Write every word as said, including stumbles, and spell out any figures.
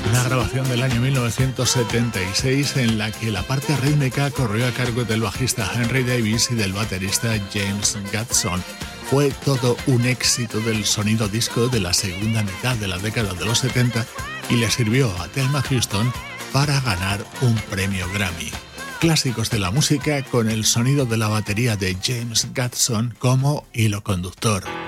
Una grabación del año mil novecientos setenta y seis en la que la parte rítmica corrió a cargo del bajista Henry Davis y del baterista James Gadson. Fue todo un éxito del sonido disco de la segunda mitad de la década de los setenta y le sirvió a Thelma Houston para ganar un premio Grammy. Clásicos de la música con el sonido de la batería de James Gadson como hilo conductor.